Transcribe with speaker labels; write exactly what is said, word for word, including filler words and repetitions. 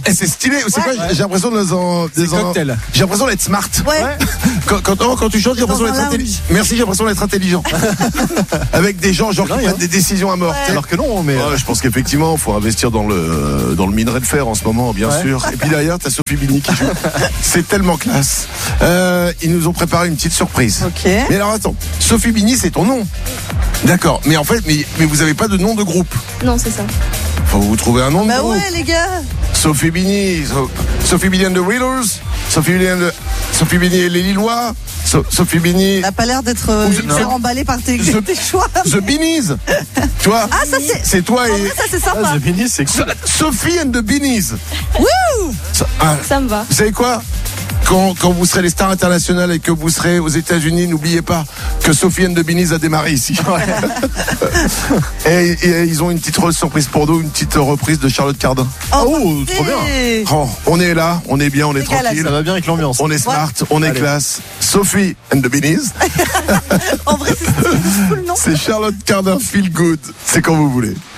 Speaker 1: Et c'est stylé. C'est
Speaker 2: Ouais.
Speaker 1: quoi J'ai l'impression de en,
Speaker 3: C'est
Speaker 1: des en-
Speaker 3: cocktail.
Speaker 1: J'ai l'impression d'être smart.
Speaker 2: Ouais.
Speaker 1: Quand, quand, non, quand tu chantes, j'ai l'impression
Speaker 2: Dans un
Speaker 1: d'être
Speaker 2: lounge.
Speaker 1: intelligent. Merci, j'ai l'impression d'être intelligent. Avec des gens genre qui
Speaker 3: dingue,
Speaker 1: prennent
Speaker 3: hein.
Speaker 1: des décisions à mort.
Speaker 2: Ouais.
Speaker 1: tu sais.
Speaker 3: Alors que non, mais.
Speaker 1: Ouais, je pense qu'effectivement, il faut investir dans le dans le minerai de fer en ce moment, bien
Speaker 3: Ouais.
Speaker 1: sûr. Et puis derrière, t'as Sophie Bini qui joue. C'est tellement classe. Euh, ils nous ont préparé une petite surprise.
Speaker 2: Ok.
Speaker 1: Mais alors attends, Sophie Bini, c'est ton nom. D'accord. Mais en fait, mais, mais vous avez pas de nom de groupe.
Speaker 4: Non, c'est ça.
Speaker 1: Faut vous trouver un nom de
Speaker 2: Bah
Speaker 1: groupe.
Speaker 2: ouais, les gars.
Speaker 1: Sophie Bini, So- Sophie Bini and the Readers, Sophie Bini and the- Sophie Bini et les Lillois, So- Sophie Bini,
Speaker 2: T'as pas l'air d'être euh,
Speaker 1: Ou je-
Speaker 2: hyper
Speaker 1: non.
Speaker 2: emballé par tes,
Speaker 1: The-
Speaker 2: tes choix.
Speaker 1: The Beanies. Tu vois?
Speaker 2: Ah, ça c'est.
Speaker 1: C'est toi
Speaker 2: En
Speaker 1: et
Speaker 2: vrai, ça c'est sympa.
Speaker 3: Ah, The Beanies, c'est
Speaker 1: So-
Speaker 3: cool.
Speaker 1: Sophie and the Beanies.
Speaker 2: Wouh.
Speaker 1: So- ah,
Speaker 4: Ça me va.
Speaker 1: vous savez quoi? Quand, quand vous serez les stars internationales et que vous serez aux États-Unis, n'oubliez pas que Sophie and the Beanies a démarré ici. et, et ils ont une petite surprise pour nous, une petite reprise de Charlotte Cardin.
Speaker 3: Oh, trop bien.
Speaker 2: Et-
Speaker 1: Oh, on est là, on est bien, on est
Speaker 2: C'est galère,
Speaker 1: tranquille.
Speaker 3: Ça va bien avec l'ambiance.
Speaker 1: On est smart, on est
Speaker 3: Allez.
Speaker 1: classe. Sophie and the Beanies.
Speaker 2: En vrai, c'est c'est cool, non?
Speaker 1: C'est Charlotte Cardin Feel Good. C'est quand vous voulez.